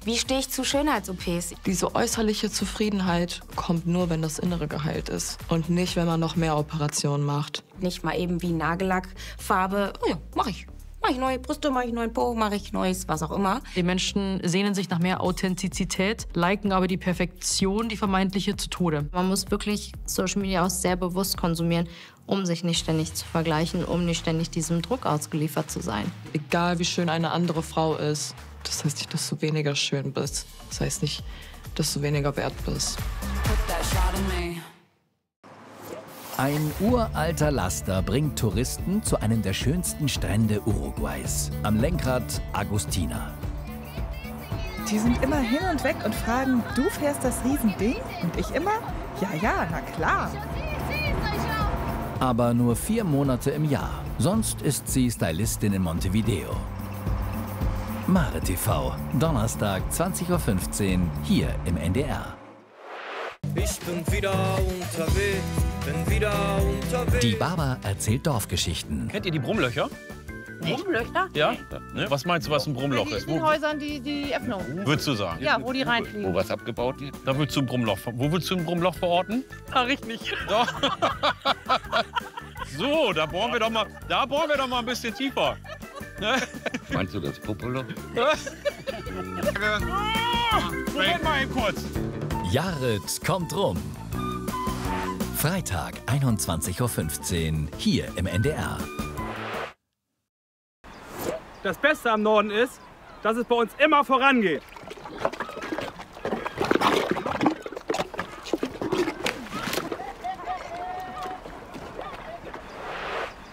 Wie stehe ich zu Schönheits-OPs? Diese äußerliche Zufriedenheit kommt nur, wenn das Innere geheilt ist. Und nicht, wenn man noch mehr Operationen macht. Nicht mal eben wie Nagellackfarbe. Oh ja, mach ich. Mach ich neue Brüste, mach ich neuen Po, mach ich neues, was auch immer. Die Menschen sehnen sich nach mehr Authentizität, liken aber die Perfektion, die vermeintliche, zu Tode. Man muss wirklich Social Media auch sehr bewusst konsumieren, um sich nicht ständig zu vergleichen, um nicht ständig diesem Druck ausgeliefert zu sein. Egal wie schön eine andere Frau ist, das heißt nicht, dass du weniger schön bist. Das heißt nicht, dass du weniger wert bist. Ein uralter Laster bringt Touristen zu einem der schönsten Strände Uruguays. Am Lenkrad Agustina. Die sind immer hin und weg und fragen, du fährst das Riesending? Und ich immer, ja, na klar. Aber nur 4 Monate im Jahr. Sonst ist sie Stylistin in Montevideo. Mare TV, Donnerstag 20:15 Uhr, hier im NDR. Ich bin wieder unterwegs, Die Baba erzählt Dorfgeschichten. Kennt ihr die Brummlöcher? Brummlöcher? Ja? Ne? Was meinst du, was ein Brummloch ist? In den Häusern die Öffnung. Würdest du sagen? Ja, wo die reinfliegen. Wo was abgebaut wird? Da würdest du ein Brummloch. Wo würdest du ein Brummloch verorten? Ach, ich nicht. Doch. So, da bohren wir doch mal ein bisschen tiefer. Meinst du das Popolo? Moment mal eben kurz. Jared kommt rum. Freitag, 21:15 Uhr, hier im NDR. Das Beste am Norden ist, dass es bei uns immer vorangeht.